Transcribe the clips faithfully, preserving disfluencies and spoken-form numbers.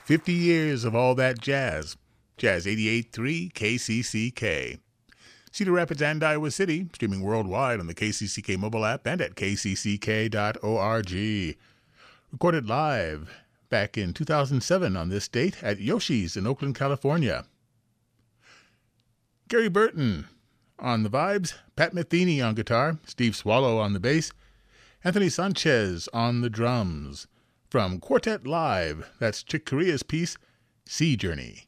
fifty years of all that jazz. Jazz eighty-eight point three K C C K. Cedar Rapids and Iowa City, streaming worldwide on the K C C K mobile app and at k c c k dot org. Recorded live back in two thousand seven on this date at Yoshi's in Oakland, California. Gary Burton on the vibes, Pat Metheny on guitar, Steve Swallow on the bass, Anthony Sanchez on the drums. From Quartet Live, that's Chick Corea's piece, Sea Journey.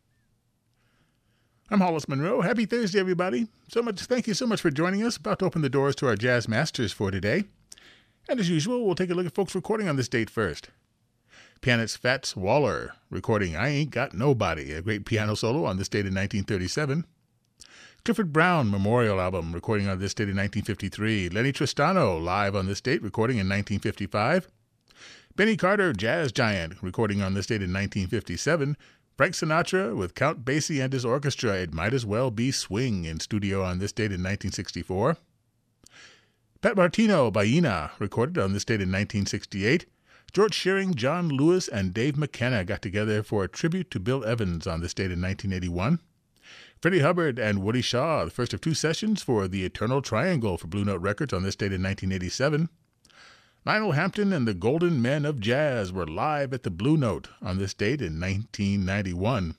I'm Hollis Monroe. Happy Thursday, everybody. So much, thank you so much for joining us. About to open the doors to our Jazz Masters for today. And as usual, we'll take a look at folks recording on this date first. Pianist Fats Waller recording I Ain't Got Nobody, a great piano solo on this date in nineteen thirty-seven. Clifford Brown Memorial Album recording on this date in nineteen fifty-three. Lenny Tristano live on this date recording in nineteen fifty-five. Benny Carter Jazz Giant recording on this date in nineteen fifty-seven. Frank Sinatra with Count Basie and his orchestra, It Might As Well Be Swing, in studio on this date in nineteen sixty-four. Pat Martino Baina recorded on this date in nineteen sixty-eight. George Shearing, John Lewis, and Dave McKenna got together for a tribute to Bill Evans on this date in nineteen eighty-one. Freddie Hubbard and Woody Shaw, the first of two sessions for The Eternal Triangle for Blue Note Records on this date in nineteen eighty-seven. Lionel Hampton and the Golden Men of Jazz were live at the Blue Note on this date in nineteen ninety-one.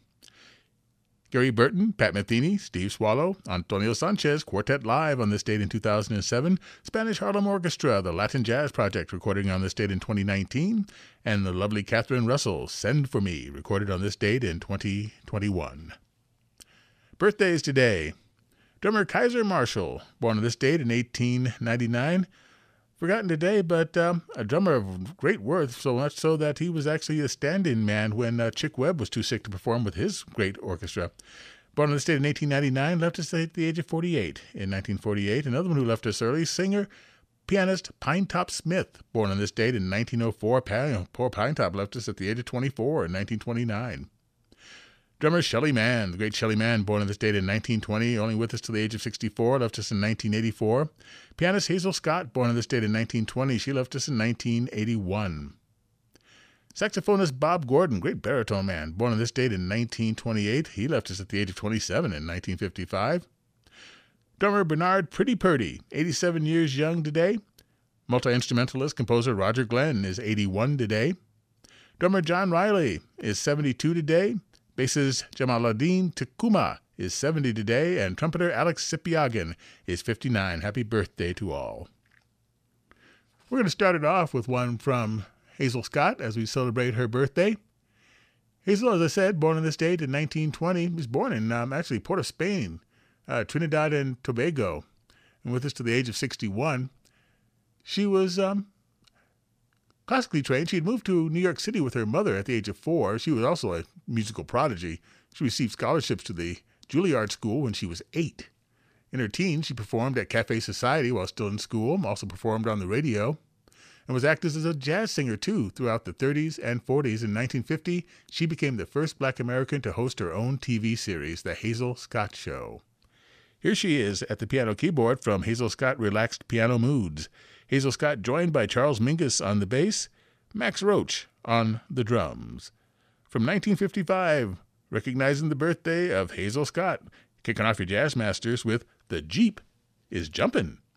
Gary Burton, Pat Metheny, Steve Swallow, Antonio Sanchez, Quartet Live on this date in two thousand seven, Spanish Harlem Orchestra, the Latin Jazz Project, recording on this date in twenty nineteen, and the lovely Catherine Russell, Send For Me, recorded on this date in twenty twenty-one. Birthdays today. Drummer Kaiser Marshall, born on this date in eighteen ninety-nine. Forgotten today, but um, a drummer of great worth, so much so that he was actually a stand-in man when uh, Chick Webb was too sick to perform with his great orchestra. Born on this date in eighteen ninety-nine, left us at the age of forty-eight. In nineteen forty-eight, another one who left us early, singer, pianist Pinetop Smith, born on this date in nineteen oh four. Poor Pinetop left us at the age of twenty-four in nineteen twenty-nine. Drummer Shelly Manne, the great Shelly Manne, born on this date in nineteen twenty, only with us to the age of sixty-four, left us in nineteen eighty-four. Pianist Hazel Scott, born on this date in nineteen twenty, she left us in nineteen eighty-one. Saxophonist Bob Gordon, great baritone man, born on this date in nineteen twenty-eight, he left us at the age of twenty-seven in nineteen fifty-five. Drummer Bernard Pretty Purdy, eighty-seven years young today. Multi-instrumentalist composer Roger Glenn is eighty-one today. Drummer John Riley is seventy-two today. Bassist Jamaluddin Tekuma is seventy today, and trumpeter Alex Sipiagin is fifty-nine. Happy birthday to all. We're going to start it off with one from Hazel Scott as we celebrate her birthday. Hazel, as I said, born on this date in nineteen twenty, was born in um, actually Port of Spain, uh, Trinidad and Tobago, and with us to the age of sixty-one. She was um, classically trained. She had moved to New York City with her mother at the age of four. She was also a musical prodigy. She received scholarships to the Juilliard School when she was eight. In her teens, she performed at Cafe Society while still in school, also performed on the radio, and was active as a jazz singer, too, throughout the thirties and forties. In nineteen fifty, she became the first Black American to host her own T V series, The Hazel Scott Show. Here she is at the piano keyboard from Hazel Scott Relaxed Piano Moods. Hazel Scott joined by Charles Mingus on the bass, Max Roach on the drums. From nineteen fifty-five, recognizing the birthday of Hazel Scott, kicking off your Jazz Masters with The Jeep is Jumpin'.